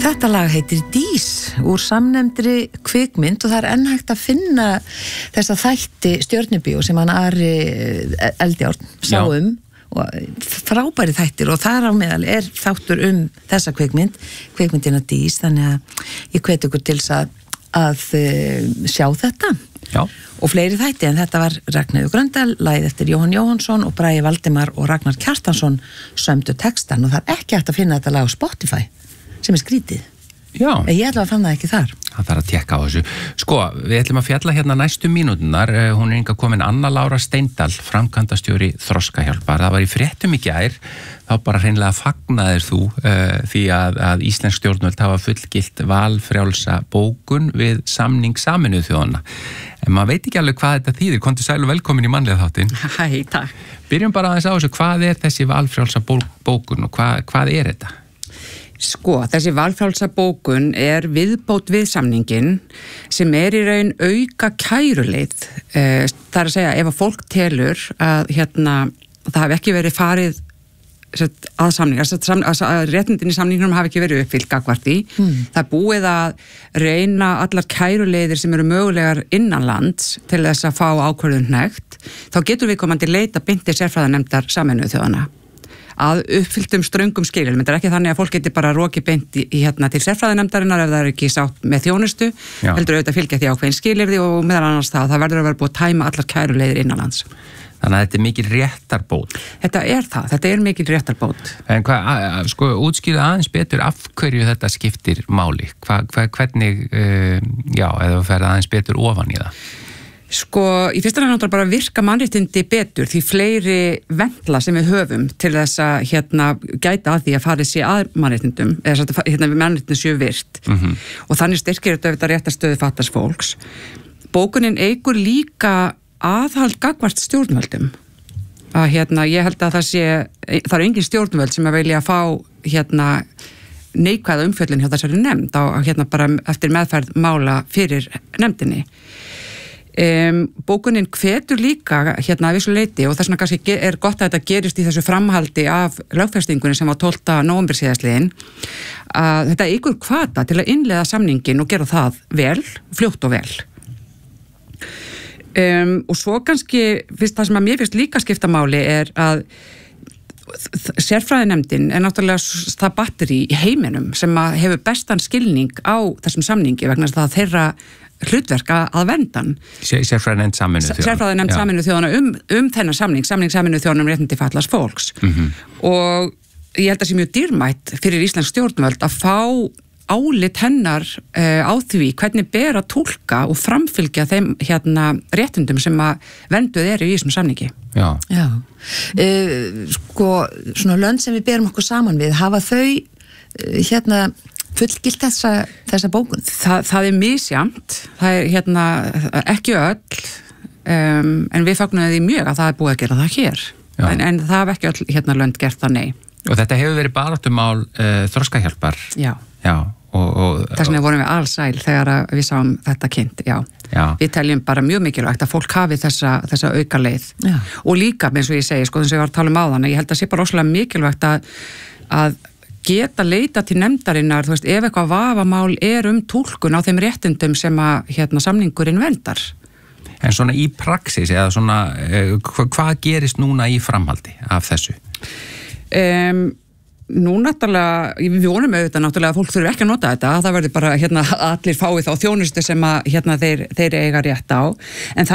Þetta lag heitir Dís úr samnefndri kvikmynd og það enn hægt að finna þessa þætti Stjörnubíó sem hann Ari Eldjárn sá og frábæri þættir og þar á meðal þáttur þessa kvikmyndina Dís, þannig að ég hvet ykkur til að sjá þetta. Já. Og fleiri þætti, en þetta var Ragnheiður Gröndal, lagið eftir Jóhann Jóhannsson og Bragi Valdimar og Ragnar Kjartansson sömdu textan og það ekki hægt að finna þetta lag á Spotify sem skrítið. Já. Ég ætla að fann það ekki þar. Það þarf að tékka á þessu. Sko, við ætlum að fjalla hérna næstu mínúturnar. Hún hingað komin Anna Lára Steindal, framkvæmdastjóri Þroskahjálpar. Það var í fréttum í gær, þá bara hreinlega fagnaðir þú því að íslensk stjórnvöld hafa fullgilt valfrjálsa bókun við samning Sameinuðu þjóðanna. En maður veit ekki alveg hvað þetta þýðir. Komdu sæl og velkomin í mannlega þáttinn. Hæ, takk. Byrjum bara aðeins á þessu. Hvað þessi valfrjálsa bókun og hvað þetta? Sko, þessi valfrjálsa bókun viðbót við samningin sem í raun auka kæruleið. Það að segja, ef að fólk telur að það hafi ekki verið farið að samningar, að réttindin í samningunum hafi ekki verið uppfyllt gagnvart því. Það búið að reyna allar kæruleiðir sem eru mögulegar innanlands til þess að fá ákvörðun hnekkt, þá getur við komandi leita beint til sérfræðinefndar Sameinuðu þjóðanna að uppfylltum ströngum skilyrðum. Þetta ekki þannig að fólk geti bara rokið beint til sérfræðinefndarinnar ef það ekki sátt með þjónustu, heldur auðvitað fylgja því ákveðin skilyrði og meðal annars það verður að vera búið að tæma allar kæruleiðir innanlands. Þannig að þetta mikil réttarbót. Þetta mikil réttarbót. En sko, útskýrðu aðeins betur af hverju þetta skiptir máli? Hvernig, eða þú ferð aðeins betur ofan í það? Sko, í fyrsta ræði náttúrulega bara virka mannréttindi betur því fleiri vendla sem við höfum til þess að gæta að því að farið sé að mannréttindum, eða mannréttindum séu virt. Og þannig styrkir þetta réttarstöðu fatlaðs fólks. Bókunin eykur líka aðhald gagnvart stjórnvöldum. Ég held að það er engin stjórnvöld sem að vilja að fá neikvæða umfjöllun hjá þessari nefnd bara eftir meðferð mála fyrir nefndinni. Bókunin hvetur líka að vissu leyti og þess vegna kannski gott að þetta gerist í þessu framhaldi af lögfestingunni sem var 12. nóvember síðastliðinn, að þetta eykur hvata til að innleiða samningin og gera það vel, fljótt og vel. Og svo kannski það sem að mér finnst líka skipta máli að sérfræðinefndin náttúrulega það batteri í heiminum sem að hefur bestan skilning á þessum samningi vegna þess að þeirra hlutverka að vendan. Sérfræðinefnd Sameinuðu þjóðanna. Sérfræðinefnd Sameinuðu þjóðanna þennan samning Sameinuðu þjóðanna réttindi fatlaðs fólks. Og ég held að sé mjög dýrmætt fyrir íslensk stjórnvöld að fá álit hennar á því hvernig ber að túlka og framfylgja þeim réttindum sem að venduð eru í þessum samningi. Já. Sko, svona lönd sem við berum okkur saman við, hafa þau fullgilt þessa bókun? Það misjafnt, það ekki öll, en við fagnum því mjög að það búið að gera það hér. En það hafa ekki öll lönd gert það, nei. Og þetta hefur verið baráttumál Þroskahjálpar. Já. Þess vegna vorum við alsæl þegar við sáum þetta kynnt, já. Við teljum bara mjög mikilvægt að fólk hafi þessa auka leið. Og líka, eins og ég segi, sko, þess að ég var að tala um áðan, ég held að sé bara rosalega mikilvægt að geta leita til nefndarinnar, ef eitthvað vafamál túlkun á þeim réttindum sem að samningurinn verndar. En svona í praxis, eða svona, hvað gerist núna í framhaldi af þessu? Nú náttúrulega, við vonum auðvitað náttúrulega að fólk þurfi ekki að nota þetta, það verður bara allir fáið þá þjónustu sem að þeir eiga rétt á, en það